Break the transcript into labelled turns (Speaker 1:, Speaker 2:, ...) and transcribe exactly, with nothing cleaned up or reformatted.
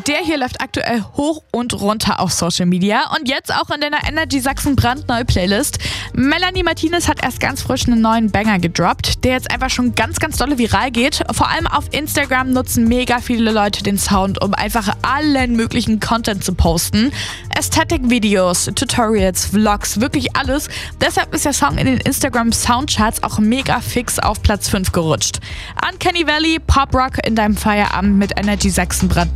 Speaker 1: Der hier läuft aktuell hoch und runter auf Social Media und jetzt auch in deiner Energy Sachsen brandneue Playlist. Melanie Martinez hat erst ganz frisch einen neuen Banger gedroppt, der jetzt einfach schon ganz, ganz dolle viral geht. Vor allem auf Instagram nutzen mega viele Leute den Sound, um einfach allen möglichen Content zu posten. Ästhetik-Videos, Tutorials, Vlogs, wirklich alles. Deshalb ist der Song in den Instagram Soundcharts auch mega fix auf Platz fünf gerutscht. Uncanny Valley, Pop Rock in deinem Feierabend mit Energy Sachsen brandneu.